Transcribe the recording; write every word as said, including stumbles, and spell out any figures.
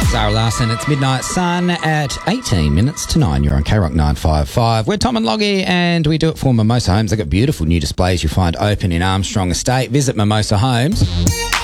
Zara Larson, it's Midnight Sun at eighteen minutes to nine. You're on K Rock nine five five. We're Tom and Loggy, and we do it for Mimosa Homes. They've got beautiful new displays you find open in Armstrong Estate. Visit Mimosa Homes.